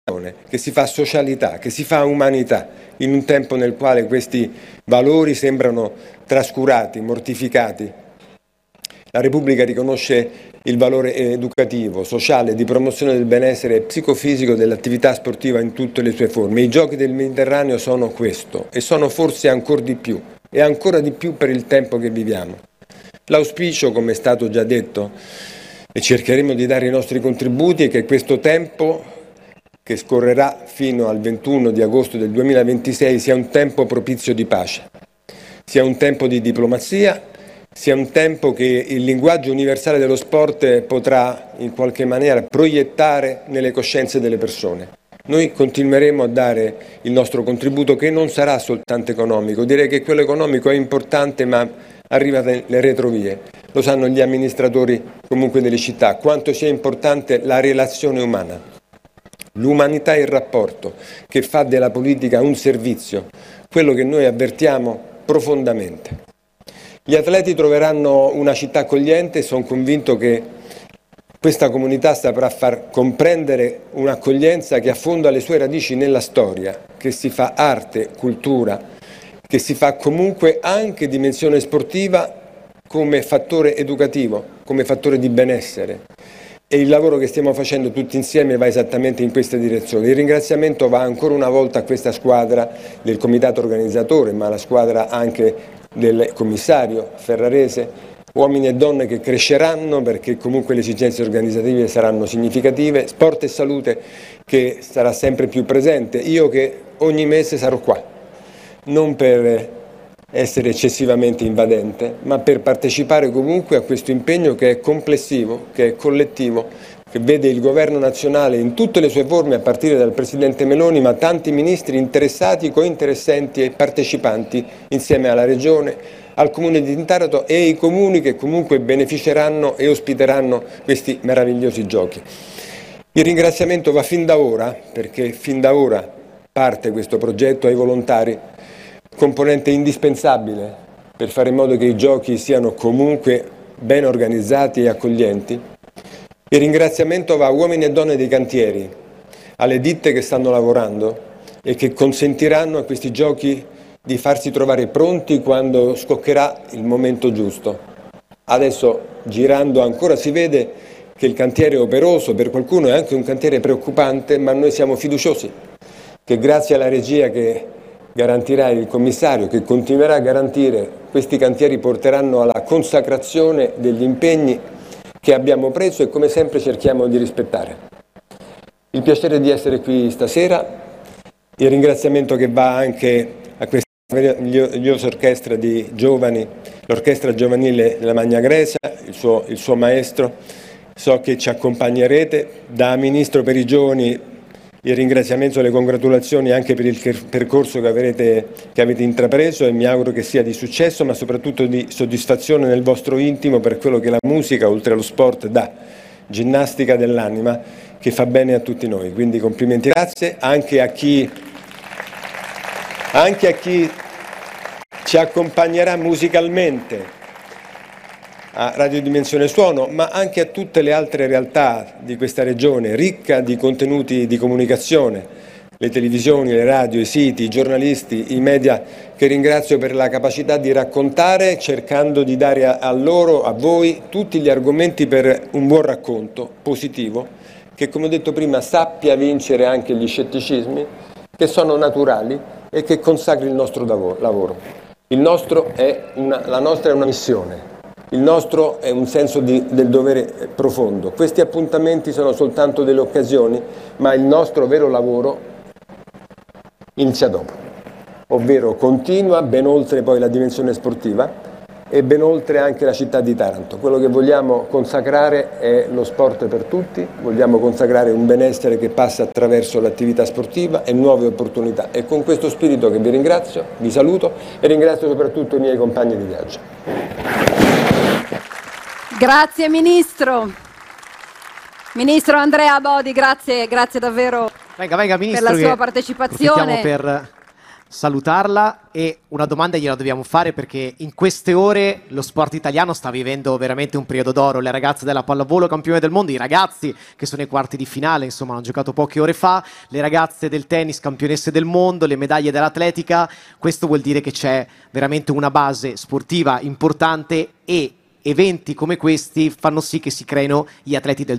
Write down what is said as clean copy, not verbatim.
che si fa socialità, che si fa umanità, in un tempo nel quale questi valori sembrano trascurati, mortificati. La Repubblica riconosce il valore educativo, sociale, di promozione del benessere psicofisico dell'attività sportiva in tutte le sue forme. I Giochi del Mediterraneo sono questo e sono forse ancora di più, e ancora di più per il tempo che viviamo. L'auspicio, come è stato già detto, e cercheremo di dare i nostri contributi, è che questo tempo, che scorrerà fino al 21 di agosto del 2026, sia un tempo propizio di pace, sia un tempo di diplomazia, sia un tempo che il linguaggio universale dello sport potrà in qualche maniera proiettare nelle coscienze delle persone. Noi continueremo a dare il nostro contributo, che non sarà soltanto economico. Direi che quello economico è importante, ma arriva dalle retrovie. Lo sanno gli amministratori comunque delle città, quanto sia importante la relazione umana. L'umanità è il rapporto che fa della politica un servizio, quello che noi avvertiamo profondamente. Gli atleti troveranno una città accogliente e sono convinto che questa comunità saprà far comprendere un'accoglienza che affonda le sue radici nella storia, che si fa arte, cultura, che si fa comunque anche dimensione sportiva come fattore educativo, come fattore di benessere. E il lavoro che stiamo facendo tutti insieme va esattamente in questa direzione. Il ringraziamento va ancora una volta a questa squadra del comitato organizzatore, ma alla squadra anche del commissario Ferrarese, uomini e donne che cresceranno perché comunque le esigenze organizzative saranno significative, sport e salute che sarà sempre più presente, io che ogni mese sarò qua, non per essere eccessivamente invadente, ma per partecipare comunque a questo impegno che è complessivo, che è collettivo, che vede il governo nazionale in tutte le sue forme, a partire dal Presidente Meloni, ma tanti ministri interessati, cointeressenti e partecipanti insieme alla Regione, al Comune di Taranto e ai comuni che comunque beneficeranno e ospiteranno questi meravigliosi giochi. Il ringraziamento va fin da ora, perché fin da ora parte questo progetto, ai volontari, componente indispensabile per fare in modo che i giochi siano comunque ben organizzati e accoglienti. Il ringraziamento va a uomini e donne dei cantieri, alle ditte che stanno lavorando e che consentiranno a questi giochi di farsi trovare pronti quando scoccherà il momento giusto. Adesso, girando ancora, si vede che il cantiere è operoso, per qualcuno è anche un cantiere preoccupante, ma noi siamo fiduciosi che grazie alla regia che garantirà il commissario, che continuerà a garantire, questi cantieri porteranno alla consacrazione degli impegni che abbiamo preso e come sempre cerchiamo di rispettare. Il piacere di essere qui stasera, il ringraziamento che va anche a questa meravigliosa orchestra di giovani, l'orchestra giovanile della Magna Grecia, il suo maestro. So che ci accompagnerete. Da Ministro per i Giovani il ringraziamento e le congratulazioni anche per il percorso che avete intrapreso, e mi auguro che sia di successo, ma soprattutto di soddisfazione nel vostro intimo per quello che la musica, oltre allo sport, dà, ginnastica dell'anima, che fa bene a tutti noi. Quindi complimenti, grazie anche a chi ci accompagnerà musicalmente a Radio Dimensione Suono, ma anche a tutte le altre realtà di questa regione, ricca di contenuti di comunicazione, le televisioni, le radio, i siti, i giornalisti, i media, che ringrazio per la capacità di raccontare, cercando di dare a loro, a voi, tutti gli argomenti per un buon racconto positivo, che, come ho detto prima, sappia vincere anche gli scetticismi, che sono naturali e che consacri il nostro lavoro. La nostra è una missione. Il nostro è un senso del dovere profondo. Questi appuntamenti sono soltanto delle occasioni, ma il nostro vero lavoro inizia dopo, ovvero continua ben oltre poi la dimensione sportiva e ben oltre anche la città di Taranto. Quello che vogliamo consacrare è lo sport per tutti, vogliamo consacrare un benessere che passa attraverso l'attività sportiva e nuove opportunità. E con questo spirito che vi ringrazio, vi saluto e ringrazio soprattutto i miei compagni di viaggio. Grazie Ministro. Ministro Andrea Bodi, grazie davvero venga, Ministro, per la sua partecipazione. salutarla, e una domanda gliela dobbiamo fare perché in queste ore lo sport italiano sta vivendo veramente un periodo d'oro. Le ragazze della pallavolo campione del mondo, i ragazzi che sono ai quarti di finale, insomma, hanno giocato poche ore fa, le ragazze del tennis campionesse del mondo, le medaglie dell'atletica. Questo vuol dire che c'è veramente una base sportiva importante, e eventi come questi fanno sì che si creino gli atleti del